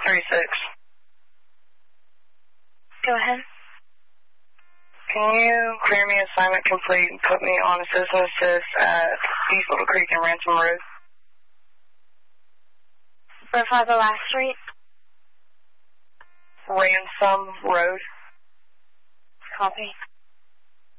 36. Go ahead. Can you clear me assignment complete and put me on a citizen assist at East Little Creek and Ransom Road? 450 Last Street. Ransom Road. Copy.